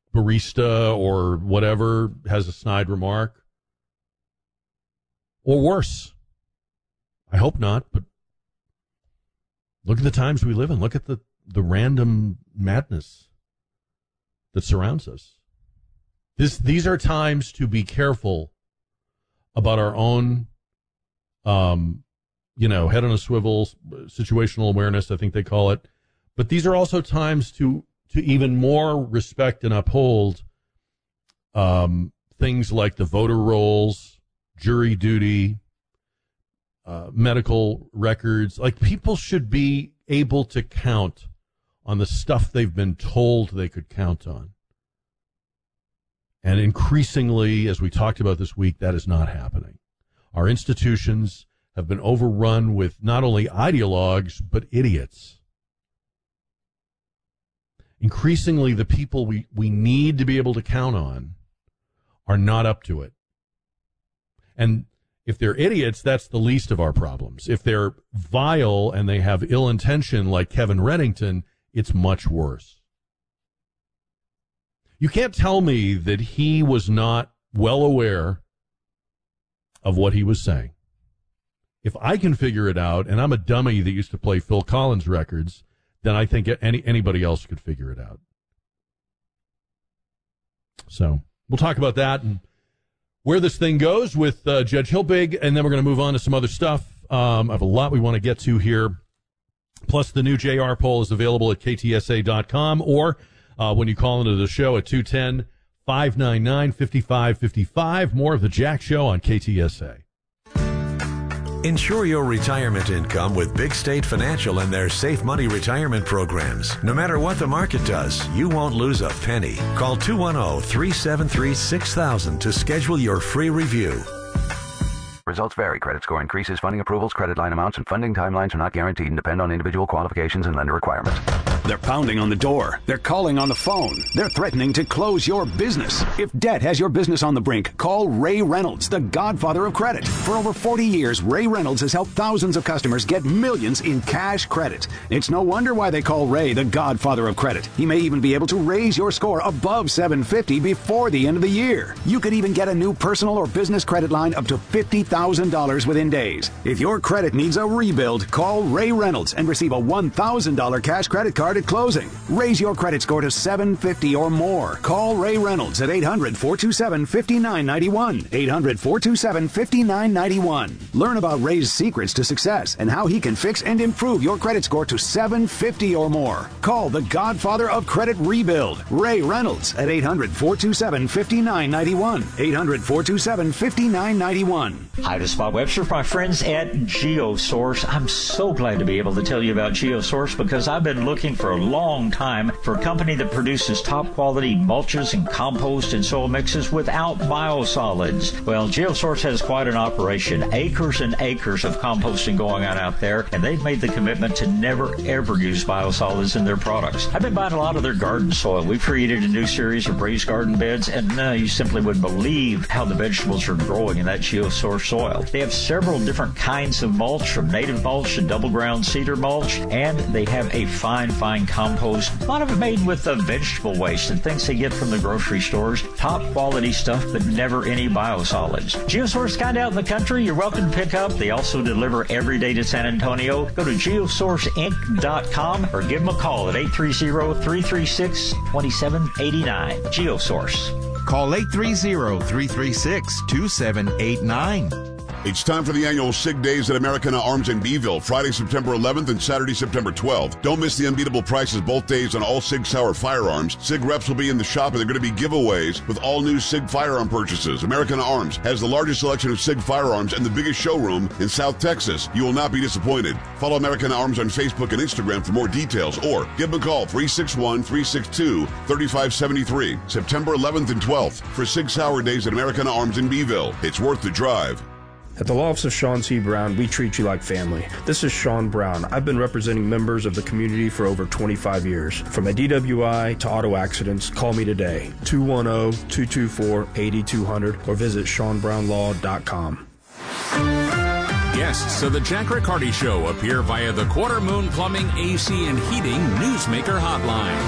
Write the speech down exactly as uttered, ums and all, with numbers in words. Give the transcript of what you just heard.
barista or whatever has a snide remark. Or worse. I hope not, but look at the times we live in. Look at the, the random madness that surrounds us. This, these are times to be careful about our own, um, you know, head on a swivel, situational awareness, I think they call it. But these are also times to to even more respect and uphold um, things like the voter rolls, jury duty, uh, medical records. Like, people should be able to count on the stuff they've been told they could count on. And increasingly, as we talked about this week, that is not happening. Our institutions have been overrun with not only ideologues, but idiots. Increasingly, the people we, we need to be able to count on are not up to it. And if they're idiots, that's the least of our problems. If they're vile and they have ill intention like Kevin Reddington, it's much worse. You can't tell me that he was not well aware of what he was saying. If I can figure it out, and I'm a dummy that used to play Phil Collins records, then I think any anybody else could figure it out. So we'll talk about that and where this thing goes with uh, Judge Hilpig, and then we're going to move on to some other stuff. Um, I have a lot we want to get to here. Plus, the new J R poll is available at K T S A dot com, or uh, when you call into the show at two one zero, five nine nine, five five five five. More of the Jack Show on K T S A. Ensure your retirement income with Big State Financial and their Safe Money retirement programs. No matter what the market does, you won't lose a penny. Call two one zero, three seven three, six thousand to schedule your free review. Results vary. Credit score increases, funding approvals, credit line amounts, and funding timelines are not guaranteed and depend on individual qualifications and lender requirements. They're pounding on the door. They're calling on the phone. They're threatening to close your business. If debt has your business on the brink, call Ray Reynolds, the godfather of credit. For over forty years, Ray Reynolds has helped thousands of customers get millions in cash credit. It's no wonder why they call Ray the godfather of credit. He may even be able to raise your score above seven fifty before the end of the year. You could even get a new personal or business credit line up to fifty thousand dollars within days. If your credit needs a rebuild, call Ray Reynolds and receive a one thousand dollars cash credit card at closing. Raise your credit score to seven fifty or more. Call Ray Reynolds at eight hundred, four two seven, five nine nine one. eight hundred, four two seven, five nine nine one. Learn about Ray's secrets to success and how he can fix and improve your credit score to seven fifty or more. Call the godfather of credit rebuild, Ray Reynolds, at eight hundred, four two seven, five nine nine one. eight hundred, four two seven, five nine nine one. Hi, this is Bob Webster, my friends at GeoSource. I'm so glad to be able to tell you about GeoSource because I've been looking for a long time for a company that produces top quality mulches and compost and soil mixes without biosolids. Well, GeoSource has quite an operation, acres and acres of composting going on out there, and they've made the commitment to never ever use biosolids in their products. I've been buying a lot of their garden soil. We've created a new series of raised garden beds, and uh, you simply wouldn't believe how the vegetables are growing in that GeoSource soil. They have several different kinds of mulch, from native mulch to double ground cedar mulch, and they have a fine, fine compost. A lot of it made with uh, vegetable waste and things they get from the grocery stores. Top quality stuff, but never any biosolids. GeoSource kind of out in the country, you're welcome to pick up. They also deliver every day to San Antonio. Go to geosource inc dot com or give them a call at eight three zero, three three six, two seven eight nine. GeoSource. Call eight three zero, three three six, two seven eight nine. It's time for the annual SIG Days at Americana Arms in Beeville, Friday, September eleventh and Saturday, September twelfth. Don't miss the unbeatable prices both days on all SIG Sauer firearms. SIG reps will be in the shop, and they're going to be giveaways with all new SIG firearm purchases. Americana Arms has the largest selection of SIG firearms and the biggest showroom in South Texas. You will not be disappointed. Follow Americana Arms on Facebook and Instagram for more details, or give them a call, three six one, three six two, three five seven three. September eleventh and twelfth for SIG Sauer Days at Americana Arms in Beeville. It's worth the drive. At the law office of Sean C. Brown, we treat you like family. This is Sean Brown. I've been representing members of the community for over twenty-five years. From a D W I to auto accidents, call me today, two one zero, two two four, eight two zero zero, or visit sean brown law dot com. Guests of the Jack Riccardi Show appear via the Quarter Moon Plumbing, A C, and Heating Newsmaker Hotline.